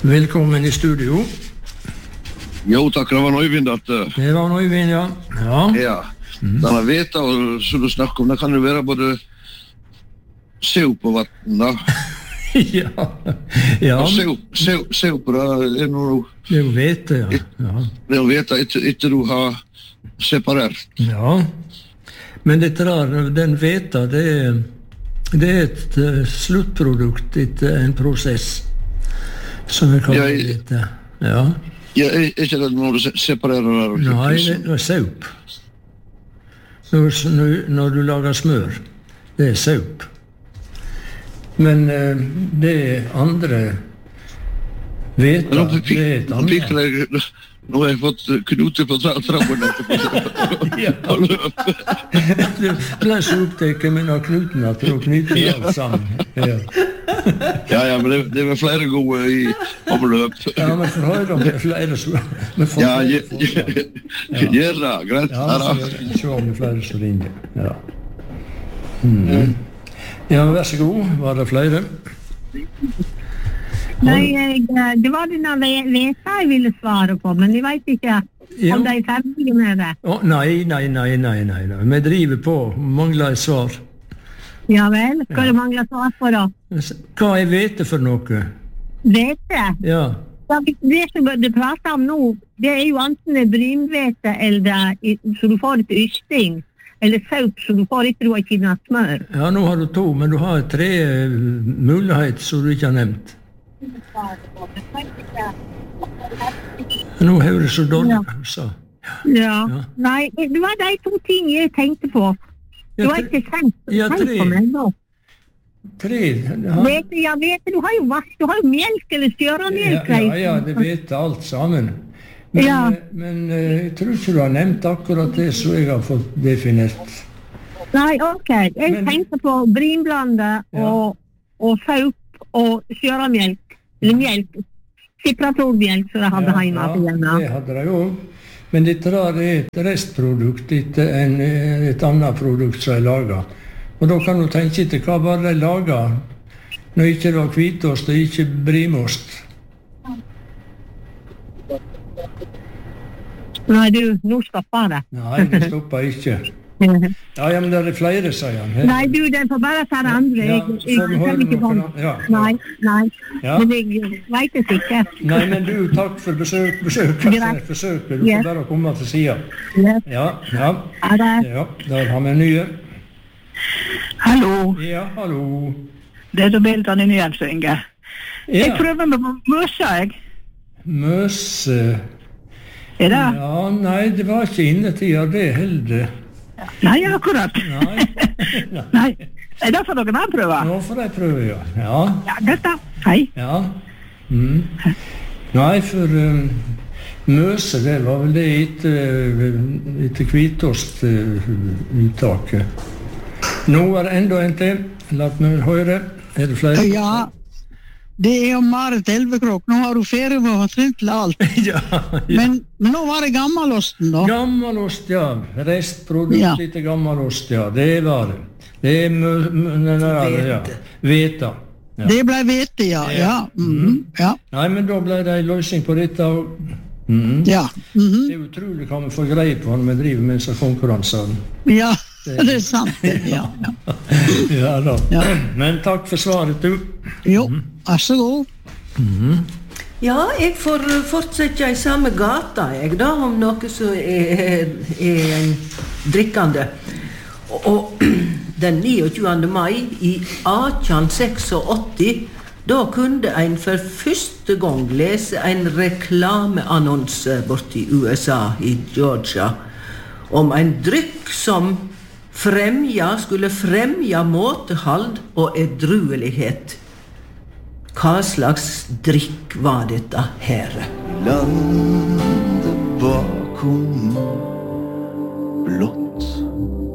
Velkommen I studio. Jo, tack, det var Øyvind at... Det var Øyvind, ja. Ja. Denne veta, og så du snakker om, det kan jo være både seu på vatten, da. ja. Og seu på det noe... Det jo vete, ja. Det jo vete etter du har separert. Ja. Men dette der, den veta, det et sluttprodukt etter en prosess, som vi kaller vete. Ja. Ja, ikke det når du separerer det? Nei, det saup. Når du lager smør, det saup. Men det andre veta, det et annet. Nå har jeg fått knoter på trappen etterpå. Ja. Du ble så opptaket med noen knutene til å knyte alt sammen. Ja, men det var flere gode I omløp. Ja, men for høyre om det flere så... Ja, gjør det, greit. Ja, så se om det flere som ringer. Ja. Ja, vær så god. Var det flere? Nei, det var denne veta jeg ville svare på, men jeg vet ikke om de ferdige med det. Nei. Vi driver på, mangler et svar. Ja vel, hva det mangler svar på da? Hva vete for noe? Vete? Ja. Det som du prater om nå, det jo enten brynvete eller så du får et ysting, eller saup så du får ikke et kina smør. Ja, nå har du 2, men du har 3 muligheter som du ikke har nevnt. Nå hører det så dårlig så. Ja. Nei, det var de 2 ting jeg tenkte på. Du har ikke tenkt på meg nå. 3? Ja, vet du har jo mjelk eller stjøremelk. Ja, det vet alt sammen. Men jeg tror ikke du har nevnt akkurat det som jeg har fått definert. Nei, ok. Jeg tenkte på brynblande og saup og stjøremelk. Eller mjelk. Cipratormelk som jeg hadde hjemme. Ja, det hadde jeg også. Men dette er et restprodukt etter et annet produkt som jeg lager. Og da kan du tenke etter hva var det jeg laget når ikke det var hvitost og ikke brimost. Nei, nå stopper det. Nei, det stopper ikke. Ja, men det flere, sier han. Nei, det får bare ta det andre. Jeg kan ikke komme. Nei. Men jeg vet det ikke. Nei, men du, takk for besøket. Du får bare komme til siden. Ja. Ja, da har vi nye. Hallo. Ja, hallo. Det så bildene I Nyhjelsen, Inge. Jeg prøver med møse, jeg. Møse? Det? Ja, nei, det var ikke innetida, det heller. Nei, akkurat. Nei. Da får dere da prøve. Nå får jeg prøve, ja. Ja, dette. Hei. Ja. Nei, for møse, det var vel det etter hvitostuttaket. Nå det enda en til. La meg høre. Det flere? Ja, det jo Marit Elvekrok. Nå har du ferie med å trynt til alt. Ja. Men nå var det gammelosten, da. Gammelost, ja. Restprodukt, litt gammelost, ja. Det var det. Det veta. Ja. Det ble vete, ja. Ja. Nei, men da ble det en løsning på dette. Ja. Det utrolig hva vi får greie på når vi driver med disse konkurransene. Ja, det sant. Ja. Ja da. Men takk for svaret, du. Jo, vær så god. Ja, jeg får fortsette I samme gata, jeg da, om noe som en drikkende. Og den 29. mai I 1886, da kunne en for første gang lese en reklameannonse borti USA, I Georgia, om en drykk som skulle fremja måtehald og edruelighet. Hva slags drikk var dette her? Landet bakom blått